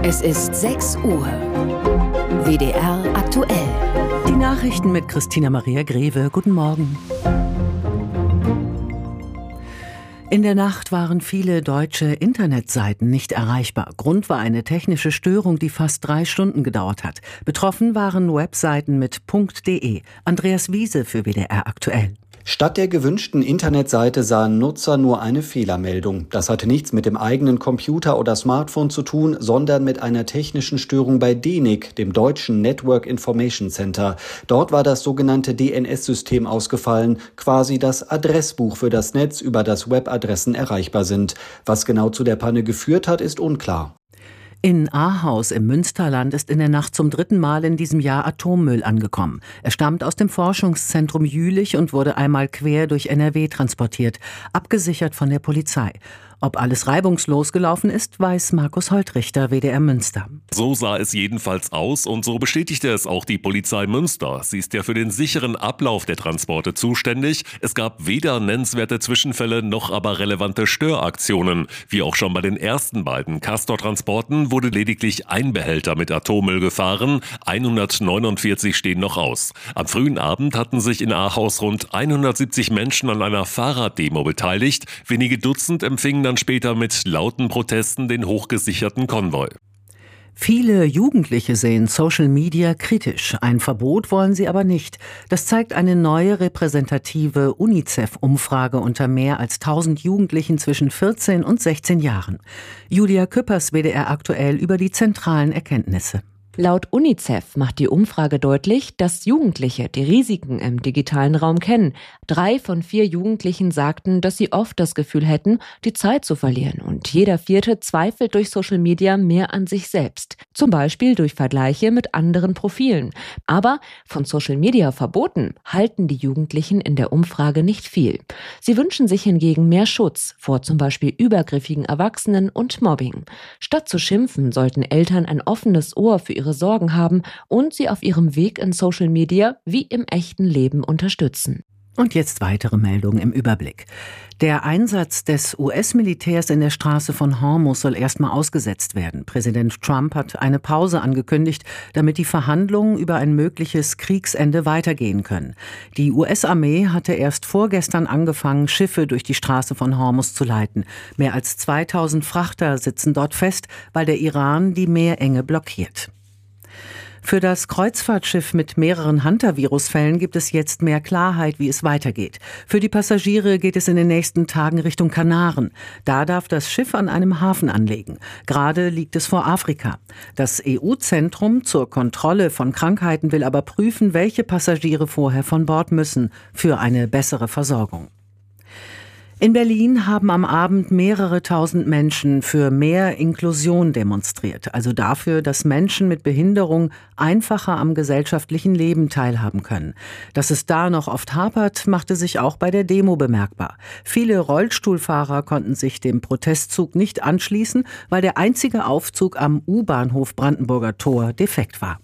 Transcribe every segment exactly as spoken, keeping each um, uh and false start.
Es ist sechs Uhr. W D R aktuell. Die Nachrichten mit Christina Maria Greve. Guten Morgen. In der Nacht waren viele deutsche Internetseiten nicht erreichbar. Grund war eine technische Störung, die fast drei Stunden gedauert hat. Betroffen waren Webseiten mit .de. Andreas Wiese für W D R aktuell. Statt der gewünschten Internetseite sahen Nutzer nur eine Fehlermeldung. Das hatte nichts mit dem eigenen Computer oder Smartphone zu tun, sondern mit einer technischen Störung bei D E N I C, dem deutschen Network Information Center. Dort war das sogenannte D N S-System ausgefallen, quasi das Adressbuch für das Netz, über das Webadressen erreichbar sind. Was genau zu der Panne geführt hat, ist unklar. In Ahaus im Münsterland ist in der Nacht zum dritten Mal in diesem Jahr Atommüll angekommen. Er stammt aus dem Forschungszentrum Jülich und wurde einmal quer durch N R W transportiert, abgesichert von der Polizei. Ob alles reibungslos gelaufen ist, weiß Markus Holtrichter, W D R Münster. So sah es jedenfalls aus und so bestätigte es auch die Polizei Münster. Sie ist ja für den sicheren Ablauf der Transporte zuständig. Es gab weder nennenswerte Zwischenfälle noch aber relevante Störaktionen. Wie auch schon bei den ersten beiden Castor-Transporten wurde lediglich ein Behälter mit Atommüll gefahren. hundertneunundvierzig stehen noch aus. Am frühen Abend hatten sich in Ahaus rund hundertsiebzig Menschen an einer Fahrraddemo beteiligt. Wenige Dutzend empfingen dann später mit lauten Protesten den hochgesicherten Konvoi. Viele Jugendliche sehen Social Media kritisch. Ein Verbot wollen sie aber nicht. Das zeigt eine neue repräsentative UNICEF-Umfrage unter mehr als tausend Jugendlichen zwischen vierzehn und sechzehn Jahren. Julia Küppers, W D R aktuell, über die zentralen Erkenntnisse. Laut UNICEF macht die Umfrage deutlich, dass Jugendliche die Risiken im digitalen Raum kennen. Drei von vier Jugendlichen sagten, dass sie oft das Gefühl hätten, die Zeit zu verlieren. Und jeder Vierte zweifelt durch Social Media mehr an sich selbst. Zum Beispiel durch Vergleiche mit anderen Profilen. Aber von Social Media Verboten halten die Jugendlichen in der Umfrage nicht viel. Sie wünschen sich hingegen mehr Schutz vor zum Beispiel übergriffigen Erwachsenen und Mobbing. Statt zu schimpfen, sollten Eltern ein offenes Ohr für ihre Sorgen haben und sie auf ihrem Weg in Social Media wie im echten Leben unterstützen. Und jetzt weitere Meldungen im Überblick. Der Einsatz des U S-Militärs in der Straße von Hormuz soll erstmal ausgesetzt werden. Präsident Trump hat eine Pause angekündigt, damit die Verhandlungen über ein mögliches Kriegsende weitergehen können. Die U S-Armee hatte erst vorgestern angefangen, Schiffe durch die Straße von Hormuz zu leiten. Mehr als zweitausend Frachter sitzen dort fest, weil der Iran die Meerenge blockiert. Für das Kreuzfahrtschiff mit mehreren Hunter-Virus-Fällen gibt es jetzt mehr Klarheit, wie es weitergeht. Für die Passagiere geht es in den nächsten Tagen Richtung Kanaren. Da darf das Schiff an einem Hafen anlegen. Gerade liegt es vor Afrika. Das E U-Zentrum zur Kontrolle von Krankheiten will aber prüfen, welche Passagiere vorher von Bord müssen für eine bessere Versorgung. In Berlin haben am Abend mehrere tausend Menschen für mehr Inklusion demonstriert, also dafür, dass Menschen mit Behinderung einfacher am gesellschaftlichen Leben teilhaben können. Dass es da noch oft hapert, machte sich auch bei der Demo bemerkbar. Viele Rollstuhlfahrer konnten sich dem Protestzug nicht anschließen, weil der einzige Aufzug am U-Bahnhof Brandenburger Tor defekt war.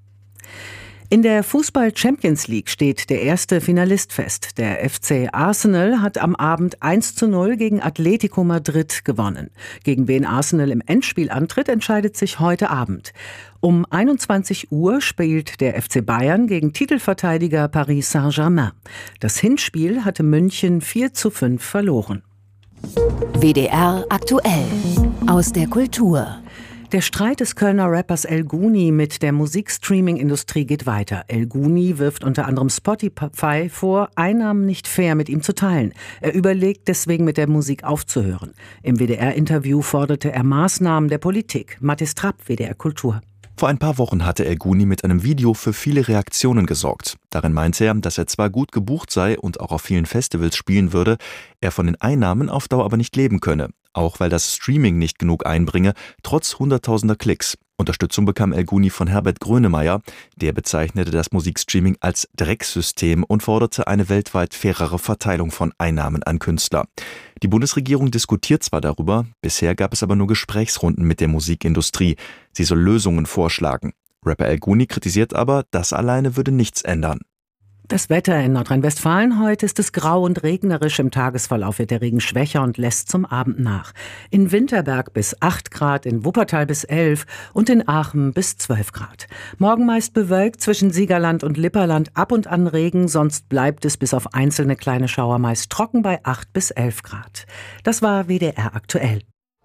In der Fußball-Champions League steht der erste Finalist fest. Der F C Arsenal hat am Abend eins zu null gegen Atletico Madrid gewonnen. Gegen wen Arsenal im Endspiel antritt, entscheidet sich heute Abend. Um einundzwanzig Uhr spielt der F C Bayern gegen Titelverteidiger Paris Saint-Germain. Das Hinspiel hatte München vier zu fünf verloren. W D R aktuell. Aus der Kultur. Der Streit des Kölner Rappers El Guni mit der Musikstreaming-Industrie geht weiter. El Guni wirft unter anderem Spotify vor, Einnahmen nicht fair mit ihm zu teilen. Er überlegt deswegen, mit der Musik aufzuhören. Im W D R-Interview forderte er Maßnahmen der Politik. Mathis Trapp, W D R Kultur. Vor ein paar Wochen hatte El Guni mit einem Video für viele Reaktionen gesorgt. Darin meinte er, dass er zwar gut gebucht sei und auch auf vielen Festivals spielen würde, er von den Einnahmen auf Dauer aber nicht leben könne. Auch weil das Streaming nicht genug einbringe, trotz hunderttausender Klicks. Unterstützung bekam El Guni von Herbert Grönemeyer. Der bezeichnete das Musikstreaming als Drecksystem und forderte eine weltweit fairere Verteilung von Einnahmen an Künstler. Die Bundesregierung diskutiert zwar darüber, bisher gab es aber nur Gesprächsrunden mit der Musikindustrie. Sie soll Lösungen vorschlagen. Rapper El Guni kritisiert aber, das alleine würde nichts ändern. Das Wetter in Nordrhein-Westfalen heute ist es grau und regnerisch. Im Tagesverlauf wird der Regen schwächer und lässt zum Abend nach. In Winterberg bis acht Grad, in Wuppertal bis elf und in Aachen bis zwölf Grad. Morgen meist bewölkt, zwischen Siegerland und Lipperland ab und an Regen, sonst bleibt es bis auf einzelne kleine Schauer meist trocken bei acht bis elf Grad. Das war W D R aktuell.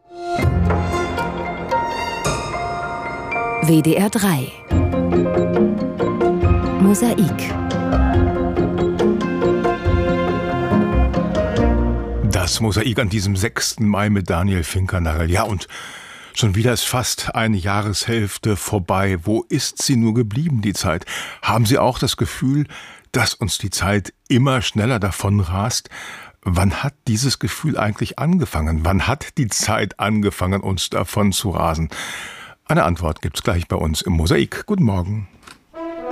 W D R drei Mosaik. Das Mosaik an diesem sechsten Mai mit Daniel Finkernagel. Ja, und schon wieder ist fast eine Jahreshälfte vorbei. Wo ist sie nur geblieben, die Zeit? Haben Sie auch das Gefühl, dass uns die Zeit immer schneller davon rast? Wann hat dieses Gefühl eigentlich angefangen? Wann hat die Zeit angefangen, uns davon zu rasen? Eine Antwort gibt's gleich bei uns im Mosaik. Guten Morgen.